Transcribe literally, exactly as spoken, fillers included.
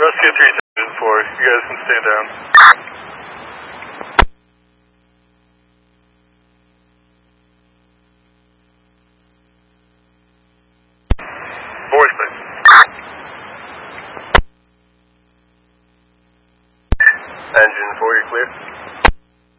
Rescue three, engine four. You guys can stand down. Voice, please. Engine four, you clear?